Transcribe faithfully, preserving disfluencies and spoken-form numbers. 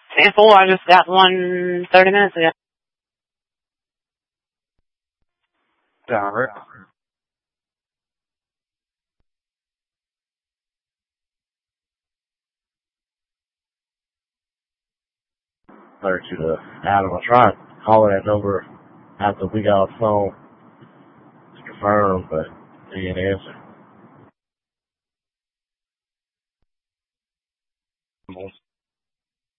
Sample, I just got one thirty minutes ago. Direct. Better to the Adam. I tried calling that number after we got off the phone to confirm, but he didn't answer.